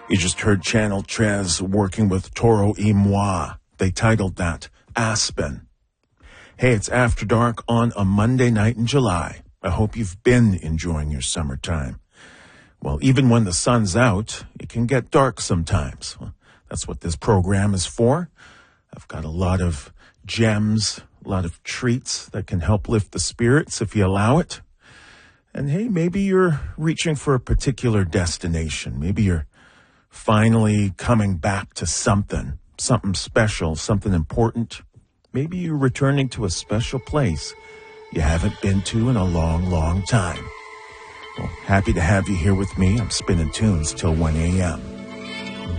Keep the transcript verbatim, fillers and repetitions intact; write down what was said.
You just heard Channel Trez working with Toro y Moi. They titled that Aspen. Hey, it's After Dark on a Monday night in July. I hope you've been enjoying your summertime. Well, even when the sun's out, it can get dark sometimes. Well, that's what this program is for. I've got a lot of gems, a lot of treats that can help lift the spirits if you allow it. And hey, maybe you're reaching for a particular destination. Maybe you're finally coming back to something, something special, something important. Maybe you're returning to a special place you haven't been to in a long, long time. Well, happy to have you here with me. I'm spinning tunes till one a.m.